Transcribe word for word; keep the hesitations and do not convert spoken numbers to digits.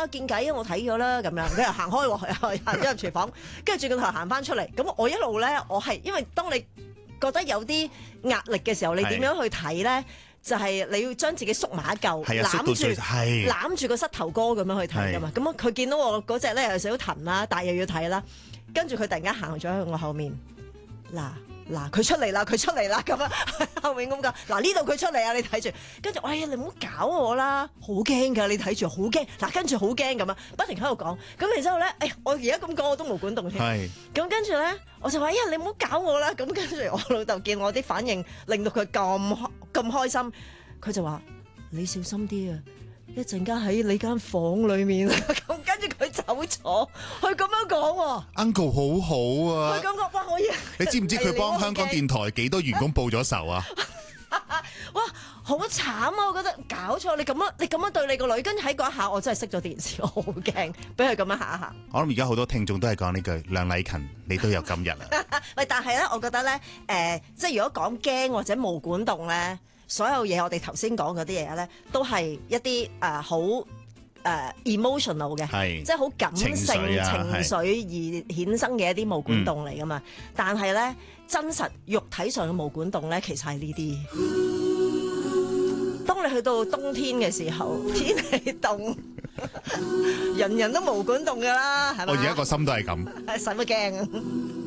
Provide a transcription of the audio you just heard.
啦，見計啊，我睇咗啦，咁樣佢又行開喎，行咗入廚房，跟住轉個頭行翻出嚟。咁我一路咧，我係因為當你覺得有啲壓力嘅時候，你點樣去睇咧？就係你要將自己縮埋一嚿，攬住攬住個膝頭哥咁樣去睇噶嘛。咁佢見到我嗰隻咧有少少疼啦，但係又要睇啦。跟住佢突然間行咗去我後面，嗱。嗱，佢出嚟啦，佢出嚟啦，咁啊，後面咁講，嗱呢度佢出嚟啊，你睇住，跟住，哎呀，你唔好搞我啦，好驚噶，你睇住，好驚，嗱，跟住好驚咁啊，不停喺度講，咁然之後咧，哎呀，我而家咁講我都毛管戙添，係，咁跟住咧，我就話，哎呀，你唔好搞我啦，咁跟住我老豆見我啲反應，令到佢咁咁開心，佢就話，你小心啲啊！一陣間喺你間房裏面，咁跟住佢走咗，佢咁樣講喎。 Uncle 好好啊！ 佢咁講，哇！我以為你知唔知佢幫香港電台幾多員工報咗仇啊？ 哇！好慘啊！我覺得搞錯，你咁樣你咁樣對你個女，跟住喺嗰一下，我真係熄咗電視，我好驚，俾佢咁樣嚇一嚇。 我諗而家好多聽眾都係講呢句，梁禮勤，你都有今日啊！ 喂，但係咧，我覺得咧，誒、呃，即係如果講驚或者毛管戙咧。所有嘢我哋頭先講嗰啲嘢咧，都係一啲誒好誒 emotional 嘅，即係好感性情緒、啊、情緒而衍生嘅一啲毛管戙嚟噶嘛。嗯、但係咧，真實肉體上嘅毛管戙咧，其實係呢啲。當你去到冬天嘅時候，天氣凍，人人都毛管戙噶啦，係咪？ 我而家個心都係咁， 使乜驚？